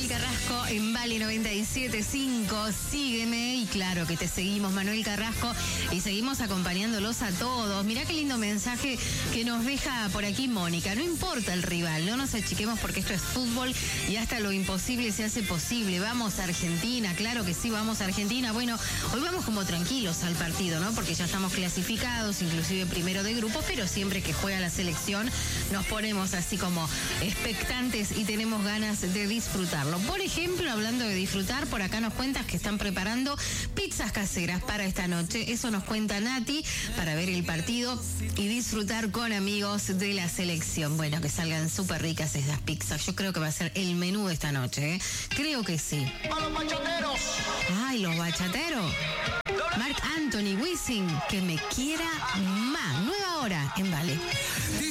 Manuel Carrasco en Vale 97.5. Sígueme y claro que te seguimos, Manuel Carrasco, y seguimos acompañándolos a todos. Mirá qué lindo mensaje que nos deja por aquí Mónica. No importa el rival, no nos achiquemos porque esto es fútbol y hasta lo imposible se hace posible. Vamos a Argentina, claro que sí, vamos a Argentina. Bueno, hoy vamos como tranquilos al partido, ¿no? Porque ya estamos clasificados, inclusive primero de grupo, pero siempre que juega la selección nos ponemos así como expectantes y tenemos ganas de disfrutarlo. Por ejemplo, hablando de disfrutar, por acá nos cuentas que están preparando pizzas caseras para esta noche. Eso nos cuenta Nati, para ver el partido y disfrutar con amigos de la selección. Bueno, que salgan súper ricas esas pizzas. Yo creo que va a ser el menú de esta noche, ¿eh? Creo que sí. ¡A los bachateros! ¡Ay, los bachateros! Marc Anthony, Wisin, que me quiera más. Nueva hora en Vale.